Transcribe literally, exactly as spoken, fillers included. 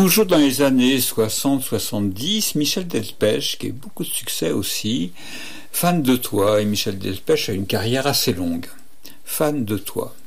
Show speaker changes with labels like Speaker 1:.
Speaker 1: Toujours dans les années soixante soixante-dix, Michel Delpech, qui a eu beaucoup de succès aussi, Fan de toi, et Michel Delpech a une carrière assez longue. Fan de toi.